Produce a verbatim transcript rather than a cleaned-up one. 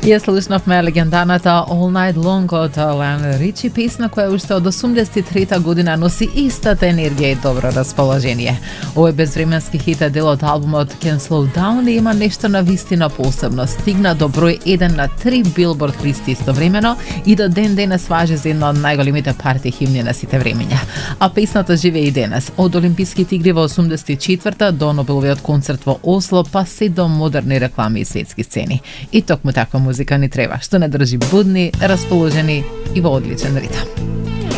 Ја слушнавме легендарната All Night Long од Лионел Ричи, песна која уште од осумдесет и трета година носи истата енергија и добро расположение. Овој безвременски хит е дел од албумот Can't Slow Down и има нешто на вистина посебно. Стигна до број еден на три Билборд листи истовремено и до ден денес важи за една од најголемите парти химни на сите времиња. А песната живее и денес, од Олимписките игри во осумдесет и четврта до Нобеловиот концерт во Осло, па се до модерни реклами и светски сцени. И токму таква музика ни треба, што не држи будни, расположени и во одличен ритам.